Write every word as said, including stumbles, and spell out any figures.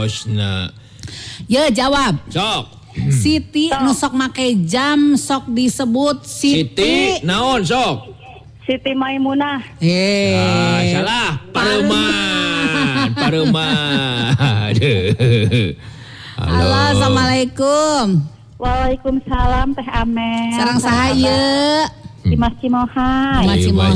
Husna. Ya jawab. Sok. Siti nu sok make jam sok disebut Siti. Siti naon sok? Siti Maimunah. Eh. Ah, salah. Pareman. Pareman. Halo, assalamualaikum. Waalaikumsalam Teh Amel. Sareng sahaya. Dimas Cimohai. Dimas Cimohai.